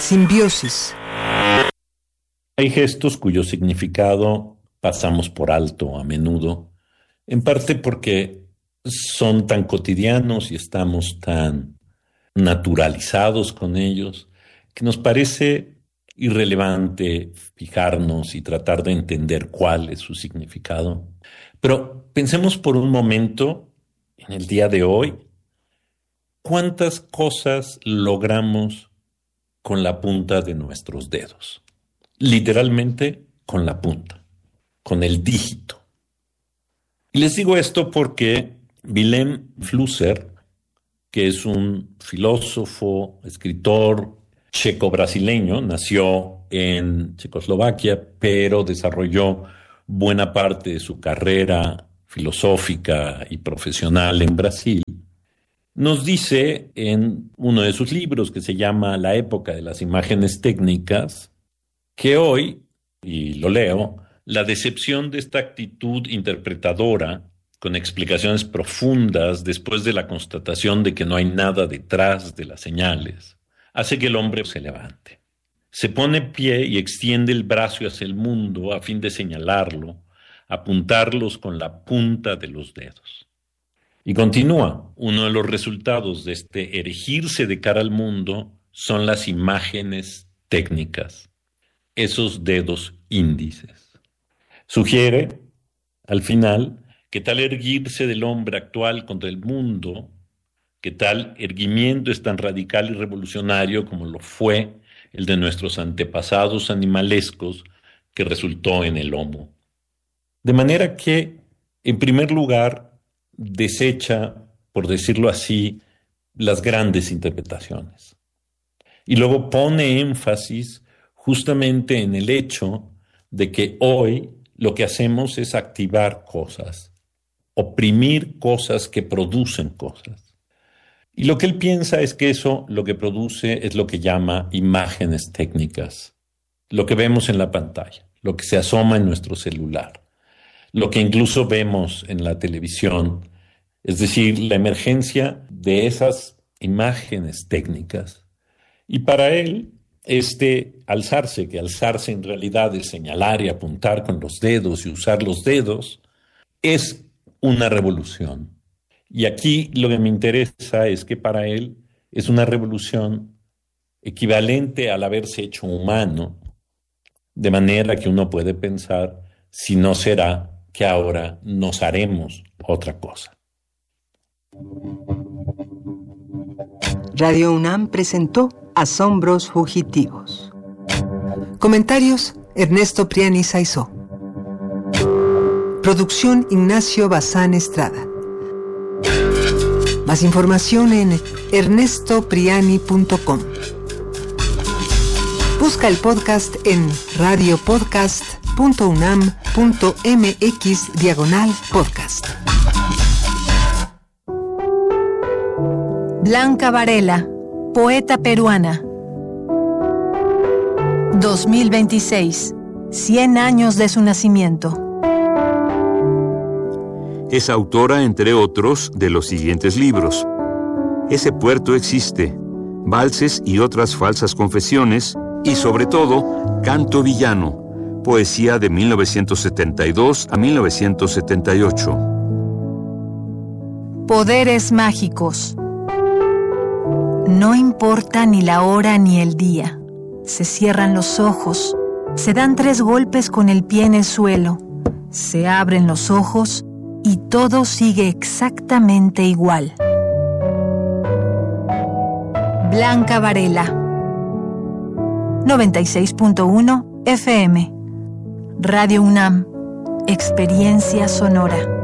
Simbiosis. Hay gestos cuyo significado pasamos por alto a menudo, en parte porque son tan cotidianos y estamos tan naturalizados con ellos, que nos parece irrelevante fijarnos y tratar de entender cuál es su significado. Pero pensemos por un momento, en el día de hoy, ¿cuántas cosas logramos con la punta de nuestros dedos? Literalmente con la punta, con el dígito. Y les digo esto porque Vilém Flusser, que es un filósofo, escritor checo-brasileño, nació en Checoslovaquia, pero desarrolló buena parte de su carrera filosófica y profesional en Brasil. Nos dice en uno de sus libros, que se llama La época de las imágenes técnicas, que hoy, y lo leo, la decepción de esta actitud interpretadora, con explicaciones profundas después de la constatación de que no hay nada detrás de las señales, hace que el hombre se levante. Se pone en pie y extiende el brazo hacia el mundo a fin de señalarlo, apuntarlos con la punta de los dedos. Y continúa, uno de los resultados de este erigirse de cara al mundo son las imágenes técnicas, esos dedos índices. Sugiere, al final, que tal erguirse del hombre actual contra el mundo, que tal erguimiento es tan radical y revolucionario como lo fue el de nuestros antepasados animalescos que resultó en el Homo. De manera que, en primer lugar, desecha, por decirlo así, las grandes interpretaciones. Y luego pone énfasis justamente en el hecho de que hoy lo que hacemos es activar cosas, oprimir cosas que producen cosas. Y lo que él piensa es que eso lo que produce es lo que llama imágenes técnicas, lo que vemos en la pantalla, lo que se asoma en nuestro celular, lo que incluso vemos en la televisión, es decir, la emergencia de esas imágenes técnicas. Y para él, alzarse en realidad es señalar y apuntar con los dedos y usar los dedos, es una revolución. Y aquí lo que me interesa es que para él es una revolución equivalente al haberse hecho humano, de manera que uno puede pensar si no será que ahora nos haremos otra cosa. Radio UNAM presentó Asombros Fugitivos. Comentarios: Ernesto Priani Saizó. Producción: Ignacio Bazán Estrada. Más información en ernestopriani.com. Busca el podcast en radiopodcast.unam.mx/podcast. Blanca Varela, poeta peruana. 2026, 100 años de su nacimiento. Es autora, entre otros, de los siguientes libros: Ese puerto existe, Valses y otras falsas confesiones, y sobre todo, Canto Villano, poesía de 1972 a 1978. Poderes mágicos. No importa ni la hora ni el día. Se cierran los ojos, se dan 3 golpes con el pie en el suelo, se abren los ojos y todo sigue exactamente igual. Blanca Varela. 96.1 FM. Radio UNAM. Experiencia sonora.